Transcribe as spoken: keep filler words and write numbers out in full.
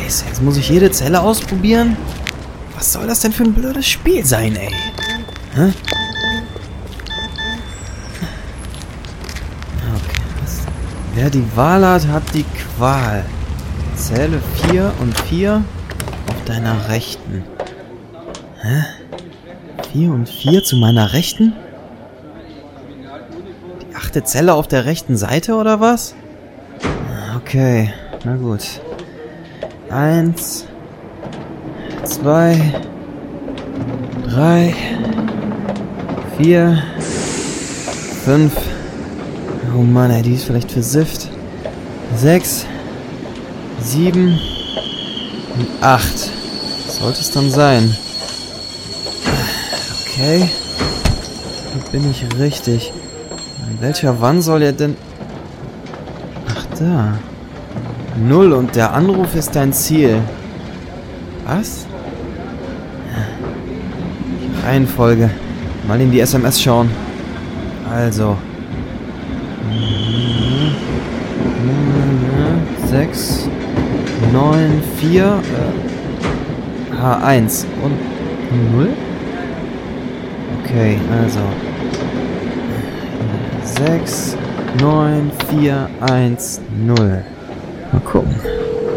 Scheiße, jetzt muss ich jede Zelle ausprobieren? Was soll das denn für ein blödes Spiel sein, ey? Hä? Okay, was? Wer die Wahl hat, hat die Qual. Zähle vier und vier auf deiner Rechten. Hä? vier und vier zu meiner Rechten? Die achte Zelle auf der rechten Seite, oder was? Okay, na gut. Eins, zwei, drei, vier, fünf. Oh Mann, ey, die ist vielleicht versifft. Sechs, sieben und acht. Sollte es dann sein. Okay. Hier bin ich richtig. An welcher Wand soll er denn... Ach, da. Null und der Anruf ist dein Ziel. Was? Reihenfolge. Mal in die S M S schauen. Also. sechs, neun, vier, äh, H eins und null? Okay, also. sechs, neun, vier, eins, null. Mal gucken.